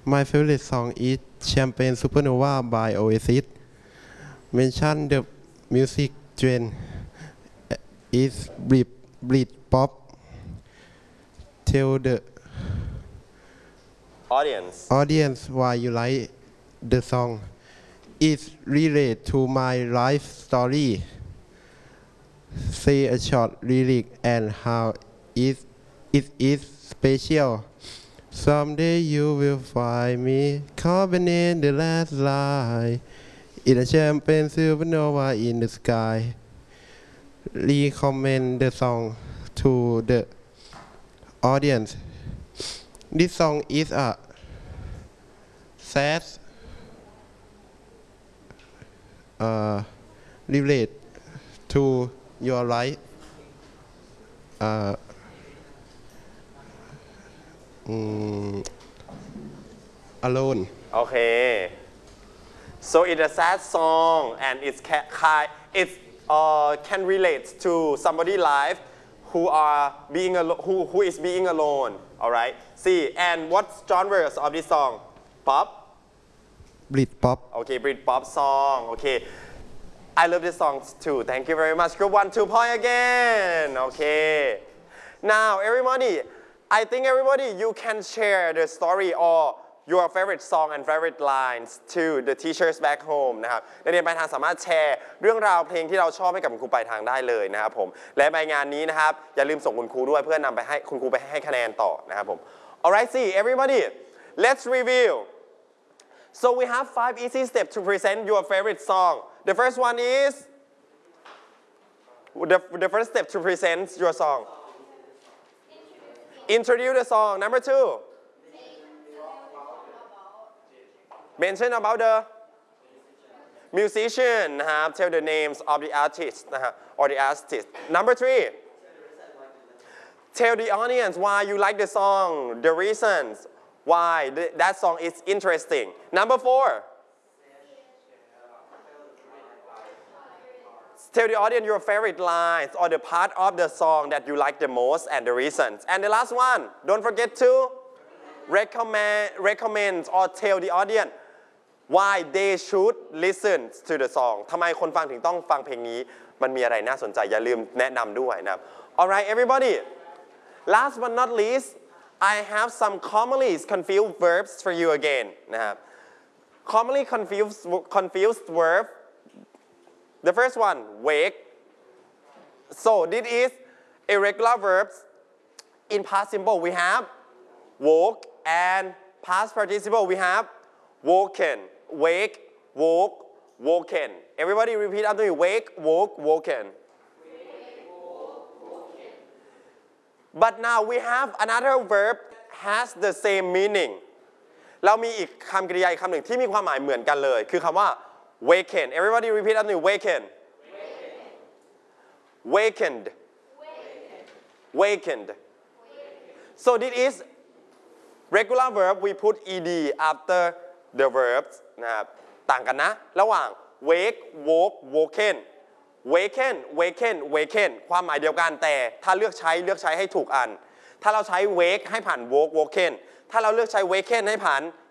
My favorite song is Champagne Supernova by Oasis. Mention the music genre is Britpop. Tell the audience why you like the song. It relates to my life story. Say a short lyric and how it is special. Someday you will find me caught in the last light in a champagne supernova in the sky. Recommend the song to the audience. This song is a sad relate to your life. Alone. Okay. So it's a sad song and it's can relate to somebody's life who is being alone. All right. See, and what genres of this song? Pop. Britpop. Okay, Britpop song. Okay. I love this song too. Thank you very much. Group 1, 2 point again. Okay. Now, everybody, I think everybody, you can share the story or your favorite song and favorite lines to the teachers back home นะครับนักเรียนปลายทางสามารถแชร์เรื่องราวเพลงที่เราชอบให้กับคุณครูปลายทางได้เลยนะครับผมและใบงานนี้นะครับอย่าลืมส่งคุณครูด้วยเพื่อนำไปให้คุณครูไปให้คะแนนต่อนะครับผม Alright, see everybody, let's review. So we have 5 easy steps to present your favorite song. The first one is the first step to present your song. Introduce the song. Number 2. Mention about the musician. Tell the names of the artist or the artist. Number 3. Tell the audience why you like the song, the reasons why that song is interesting. Number 4. Tell the audience your favorite lines or the part of the song that you like the most and the reasons. And the last one, don't forget to recommend or tell the audience why they should listen to the song ทำไมคนฟังถึงต้องฟังเพลงนี้มันมีอะไรน่าสนใจอย่าลืมแนะนำด้วยนะครับ Alright everybody, last but not least, I have some commonly confused verbs for you again นะครับ Commonly confused verb. The first one, wake. So this is irregular verbs. In past simple we have woke and past participle we have woken. Wake, woke, woken. Everybody repeat after me. Wake, woke, woken. But now we have another verb has the same meaning. เรามีอีกคำกริยาอีกคำหนึ่งที่มีความหมายเหมือนกันเลยคือคำว่าwaken. Everybody repeat after me. Waken. Wakened. Wakened. So this is regular verb. We put ed after the verbs นะครับต่างกันนะระหว่าง wake, woke, woken. Waken, waken, waken ความหมายเดียวกันแต่ถ้าเลือกใช้ให้ถูกอันถ้าเราใช้ wake ให้ผ่าน woke, woken ถ้าเราเลือกใช้ waken ให้ผ่าน